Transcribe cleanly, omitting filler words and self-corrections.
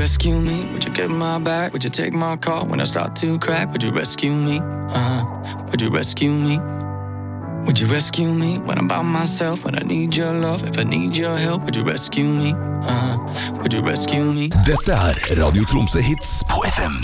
rescue me? Would you get my back? Would you take my call when I start to crack? Would you rescue me? Would you rescue me? Would you rescue me when I'm by myself? When I need your love, if I need your help, would you rescue me? Would you rescue me? Dette Radio Tromsø Hits på FM.